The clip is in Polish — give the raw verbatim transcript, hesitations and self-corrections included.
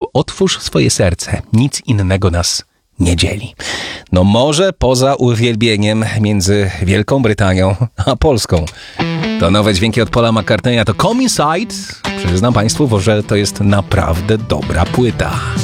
otwórz swoje serce. Nic innego nas nie dzieli. No może poza uwielbieniem między Wielką Brytanią a Polską. To nowe dźwięki od Paula McCartneya to Come Inside. Przyznam Państwu, że to jest naprawdę dobra płyta.